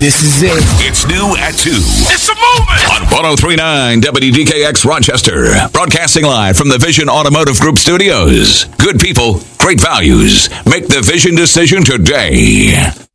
This is it. It's new at 2. It's a movement! On 103.9 WDKX Rochester. Broadcasting live from the Vision Automotive Group studios. Good people, great values. Make the Vision decision today.